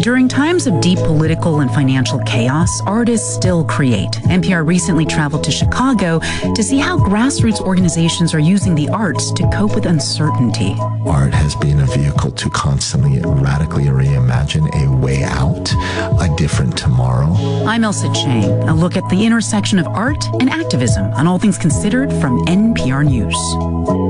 During times of deep political and financial chaos, artists still create. NPR recently traveled to Chicago to see how grassroots organizations are using the arts to cope with uncertainty. Art has been a vehicle to constantly radically reimagine a way out, a different tomorrow. I'm Elsa Chang. A look at the intersection of art and activism on All Things Considered from NPR News.